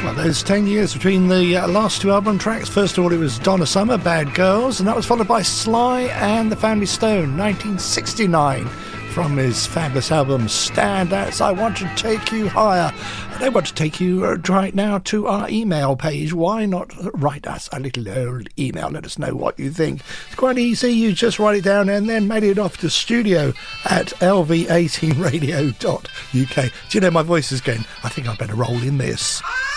Well, there's 10 years between the last two album tracks. First of all, it was Donna Summer, Bad Girls, and that was followed by Sly and the Family Stone, 1969, from his fabulous album Standouts, I Want to Take You Higher. And I want to take you right now to our email page. Why not write us a little old email? Let us know what you think. It's quite easy. You just write it down and then mail it off to studio at lv18radio.uk. Do you know my voice is going, I think I better roll in this.